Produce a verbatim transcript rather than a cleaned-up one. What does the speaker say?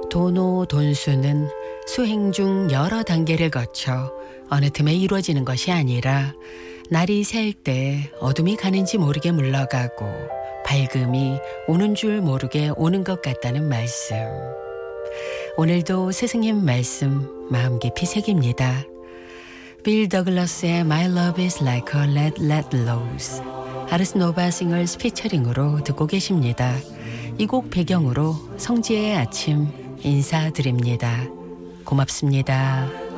도노돈수는 수행 중 여러 단계를 거쳐 어느 틈에 이루어지는 것이 아니라 날이 셀 때 어둠이 가는지 모르게 물러가고 밝음이 오는 줄 모르게 오는 것 같다는 말씀. 오늘도 스승님 말씀 마음 깊이 새깁니다. 빌 더글러스의 My Love is like a Red Red Rose, 아르스 노바 싱어스 피처링으로 듣고 계십니다. 이 곡 배경으로 성지의 아침 인사드립니다. 고맙습니다.